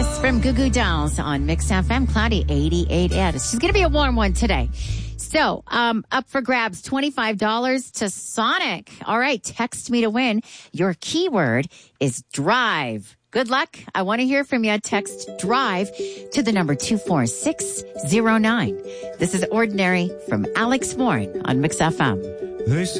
Kiss from Goo Goo Dolls on Mix FM. Cloudy 88. Yeah, she's going to be a warm one today. So, up for grabs, $25 to Sonic. All right, text me to win. Your keyword is drive. Good luck. I want to hear from you. Text drive to the number 24609. This is Ordinary from Alex Warren on Mix FM.